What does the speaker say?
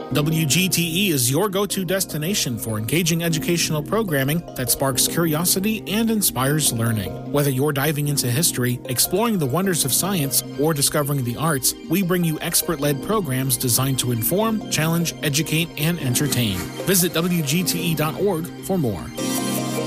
WGTE is your go-to destination for engaging educational programming that sparks curiosity and inspires learning. Whether you're diving into history, exploring the wonders of science, or discovering the arts, we bring you expert-led programs designed to inform, challenge, educate, and entertain. Visit WGTE.org for more.